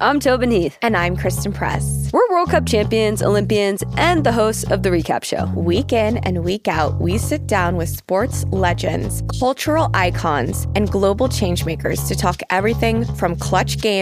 I'm Tobin Heath. And I'm Kristen Press. We're World Cup champions, Olympians, and the hosts of The Recap Show. Week in and week out, we sit down with sports legends, cultural icons, and global changemakers to talk everything from clutch games